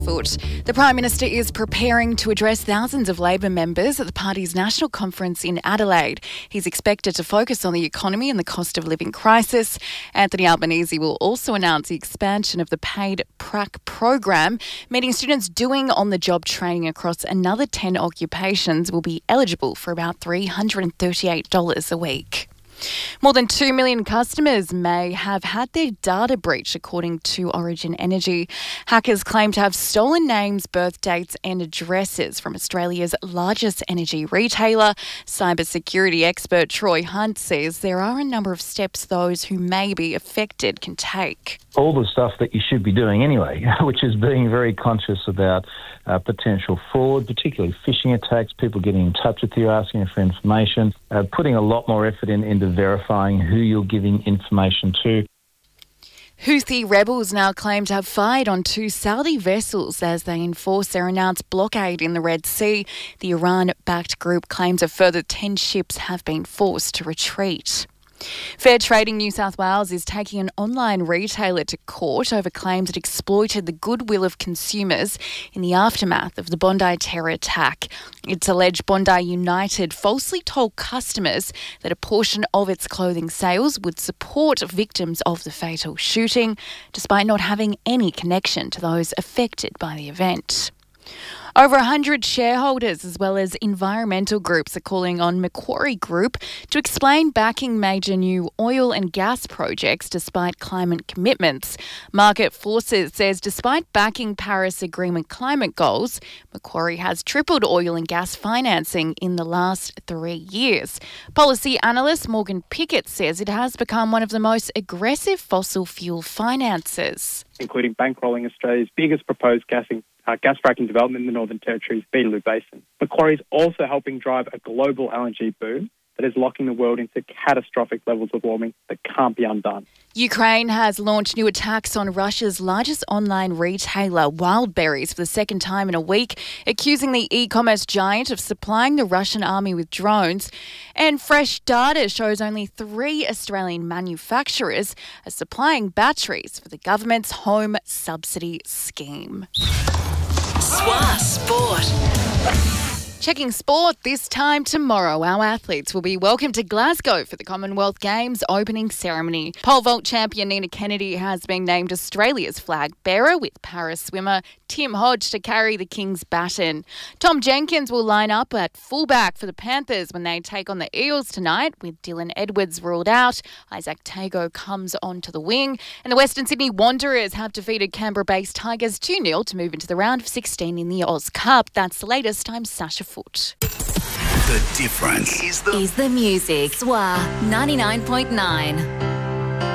The Prime Minister is preparing to address thousands of Labor members at the party's national conference in Adelaide. He's expected to focus on the economy and the cost of living crisis. Anthony Albanese will also announce the expansion of the paid PRAC program, meaning students doing on-the-job training across another 10 occupations will be eligible for about $338 a week. More than 2 million customers may have had their data breached, according to Origin Energy. Hackers claim to have stolen names, birth dates and addresses from Australia's largest energy retailer. Cybersecurity expert Troy Hunt says there are a number of steps those who may be affected can take. All the stuff that you should be doing anyway, which is being very conscious about potential fraud, particularly phishing attacks, people getting in touch with you, asking for information, putting a lot more effort into verifying who you're giving information to. Houthi rebels now claim to have fired on 2 Saudi vessels as they enforce their announced blockade in the Red Sea. The Iran-backed group claims a further 10 ships have been forced to retreat. Fair Trading New South Wales is taking an online retailer to court over claims it exploited the goodwill of consumers in the aftermath of the Bondi terror attack. It's alleged Bondi United falsely told customers that a portion of its clothing sales would support victims of the fatal shooting, despite not having any connection to those affected by the event. Over 100 shareholders as well as environmental groups are calling on Macquarie Group to explain backing major new oil and gas projects despite climate commitments. Market Forces says despite backing Paris Agreement climate goals, Macquarie has tripled oil and gas financing in the last 3 years. Policy analyst Morgan Pickett says it has become one of the most aggressive fossil fuel financers, including bankrolling Australia's biggest proposed gas fracking development in the Northern Territory's Beetaloo Basin. Macquarie is also helping drive a global LNG boom that is locking the world into catastrophic levels of warming that can't be undone. Ukraine has launched new attacks on Russia's largest online retailer, Wildberries, for the second time in a week, accusing the e-commerce giant of supplying the Russian army with drones. And fresh data shows only 3 Australian manufacturers are supplying batteries for the government's home subsidy scheme. SWA Sport. Checking sport this time tomorrow. Our athletes will be welcomed to Glasgow for the Commonwealth Games opening ceremony. Pole vault champion Nina Kennedy has been named Australia's flag bearer, with para swimmer Tim Hodge to carry the King's baton. Tom Jenkins will line up at fullback for the Panthers when they take on the Eels tonight, with Dylan Edwards ruled out. Isaac Tago comes onto the wing. And the Western Sydney Wanderers have defeated Canberra-based Tigers 2-0 to move into the round of 16 in the Oz Cup. That's the latest. I'm Sasha Foot. The difference is the music. SWA 99.9.